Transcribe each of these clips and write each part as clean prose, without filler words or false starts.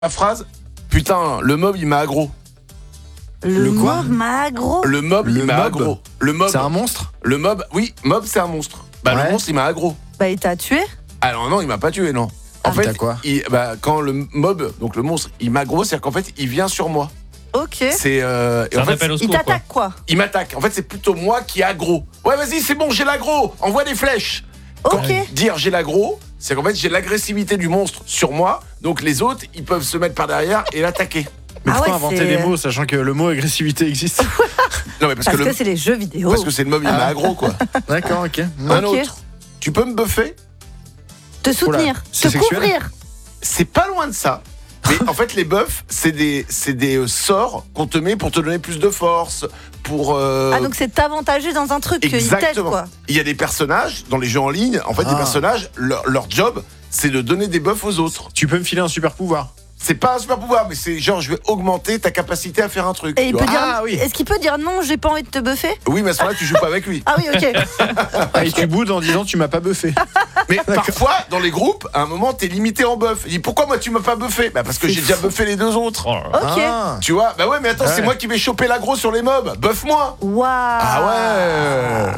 La phrase, putain, le mob il m'a aggro. Le quoi mob m'a aggro. Le mob il m'a mob aggro. Le mob. C'est un monstre? Le mob, oui, mob c'est un monstre. Bah Ouais. le monstre il m'a aggro. Bah il t'a tué. Alors non, il m'a pas tué, non. En Ah, fait, t'as quoi quand le mob, donc le monstre, il m'aggro, c'est-à-dire qu'en fait, il vient sur moi. Ok. C'est et C'est en un fait, appel au Il secours, quoi. t'attaque quoi. il m'attaque. En fait, c'est plutôt moi qui aggro. Ouais, vas-y, c'est bon, j'ai l'aggro. Envoie des flèches. Ok. Dire j'ai l'aggro, c'est qu'en fait, j'ai l'agressivité du monstre sur moi. Donc les autres, ils peuvent se mettre par derrière et l'attaquer. Mais Ah pourquoi ouais, inventer c'est- des mots sachant que le mot agressivité existe? Non, mais parce Parce que, que c'est les jeux vidéo. parce que c'est le mob, il m'a aggro, quoi. D'accord, ok. Un Ok. autre. Tu peux me buffer? Te soutenir, Oula, c'est te sexuel couvrir. C'est pas loin de ça. Mais en fait, les buffs, c'est des sorts qu'on te met pour te donner plus de force, pour... Ah donc c'est t'avantager dans un truc, il t'aide Exactement. quoi. Il y a des personnages dans les jeux en ligne, en fait, des personnages, leur job, c'est de donner des buffs aux autres. Tu peux me filer un super pouvoir. C'est pas un super pouvoir, mais c'est genre, je vais augmenter ta capacité à faire un truc. Et tu il vois. peut dire, Ah, oui. est-ce qu'il peut dire non, j'ai pas envie de te buffer? Oui, mais à ce moment-là, tu joues pas avec lui. Ah oui, ok. Et tu boudes en disant tu m'as pas buffé. Mais parfois, dans les groupes, à un moment, t'es limité en buff. Il dit, pourquoi moi tu m'as pas buffé? Bah parce que C'est j'ai déjà fou. buffé les deux autres. Oh là là. Ok. Ah. Tu vois? Bah ouais, mais attends, c'est Ouais. moi qui vais choper l'aggro sur les mobs. Buff-moi. Waouh. Ah ouais.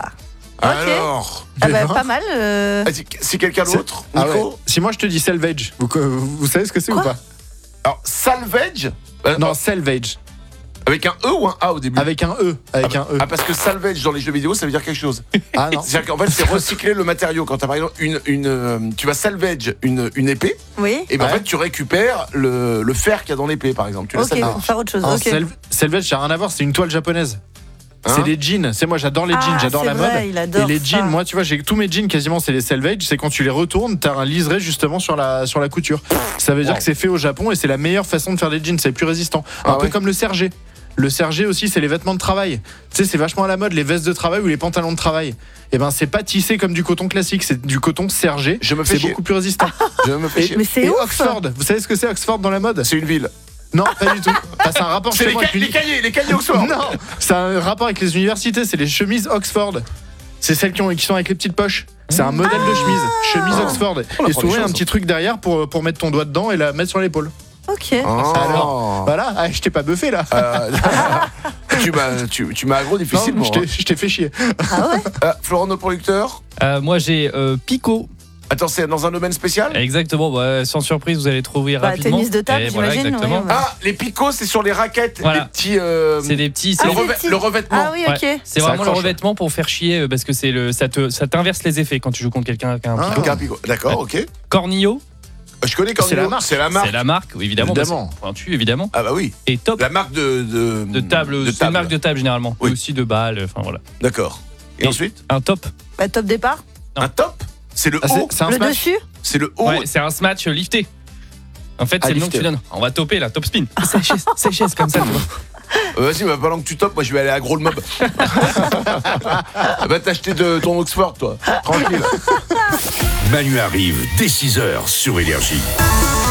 Alors. Ah bah pas mal. Si quelqu'un d'autre, Ah ouais. Nico. Si moi je te dis salvage, vous savez ce que c'est ou Quoi pas? Alors, salvage. Non, salvage. Avec un E ou un A au début? Avec un E. Avec un E. Ah, parce que salvage dans les jeux vidéo, ça veut dire quelque chose. Ah non. C'est-à-dire qu'en fait, c'est recycler le matériau. Quand tu as par exemple tu vas salvage une épée, Oui. et ben en Ouais. fait, tu récupères le fer qu'il y a dans l'épée, par exemple. Tu la Ok, salvages. pour faire autre chose. En Ok. salvage, ça n'a rien à voir, c'est une toile japonaise. Hein C'est des jeans. C'est moi, j'adore les jeans, Ah, j'adore c'est la vrai, mode. il adore Et les ça. jeans, moi, tu vois, j'ai tous mes jeans quasiment, c'est les salvage. C'est quand tu les retournes, t'as un liseré justement sur la couture. Ça veut dire Wow. que c'est fait au Japon et c'est la meilleure façon de faire des jeans. C'est plus résistant. Un Ah peu ouais. comme le sergé. Le sergé aussi, c'est les vêtements de travail. Tu sais, c'est vachement à la mode, les vestes de travail ou les pantalons de travail. Et ben, c'est pas tissé comme du coton classique, c'est du coton sergé. Je me fais C'est chier. beaucoup plus résistant. Je me fais chier. Mais c'est Et ouf. Oxford, vous savez ce que c'est Oxford dans la mode? C'est une ville. Non, pas du tout. Ah, c'est un rapport C'est justement avec les cahiers Oxford. Non, c'est un rapport avec les universités, c'est les chemises Oxford. C'est celles qui sont avec les petites poches. C'est un modèle de chemise Oxford. on Et apprend souvent des un choses. petit truc derrière pour mettre ton doigt dedans et la mettre sur l'épaule. Ok. Alors, Voilà, ah, je t'ai pas buffé là. tu m'as aggro Non, difficilement. je t'ai fait chier. Ah ouais. Florent, notre producteur. Moi j'ai Pico. Attends, c'est dans un domaine spécial? Exactement, bah, sans surprise, vous allez trouver Bah, rapidement. tennis de table, Et voilà, j'imagine. exactement. ouais, ouais. Ah, les picots, c'est sur les raquettes, Voilà. les petits. C'est des petits. Ah, c'est- des petits. Le revêtement. Ah oui, Ouais. ok. C'est Ça vraiment le accroche, revêtement pour faire chier parce que ça t'inverse les effets quand tu joues contre quelqu'un avec un Ah. picot. Donc, un picot. D'accord, ok. Cornillo, Je connais quand C'est la marque. C'est la marque. c'est la marque, évidemment. Évidemment. parce que pointu, évidemment. Ah bah oui. Et top La marque de table, c'est une marque de table généralement. Oui. Et aussi de balles, enfin voilà. D'accord. Et Et- ensuite, Un top. Bah, top départ. Non. un top. C'est le Ah, haut. c'est un Le smash. dessus. C'est le haut. Ouais, c'est un smash lifté. En fait, Ah, c'est le nom que lifté. tu donnes. On va topper là, top spin. Sèche comme ça, tu vois. Vas-y, bah, pendant que tu topes, moi je vais aller à gros le mob. Va t'acheter de ton Oxford, toi. Tranquille. Manu arrive dès 6h sur Énergie.